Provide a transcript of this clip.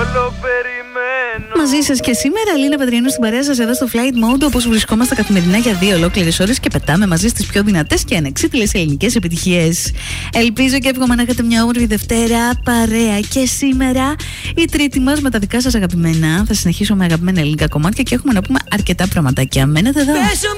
Μαζί σας και σήμερα, Λίνα Πετριανού στην παρέα σας εδώ στο Flight Mode, όπως βρισκόμαστε καθημερινά για 2 ολόκληρες ώρες και πετάμε μαζί στις πιο δυνατές και ανεξίτηλες ελληνικές επιτυχίες. Ελπίζω και εύχομαι να έχετε μια όμορφη Δευτέρα παρέα και σήμερα η τρίτη μας με τα δικά σας αγαπημένα. Θα συνεχίσω με αγαπημένα ελληνικά κομμάτια και έχουμε να πούμε αρκετά πραγματάκια. Μένετε εδώ.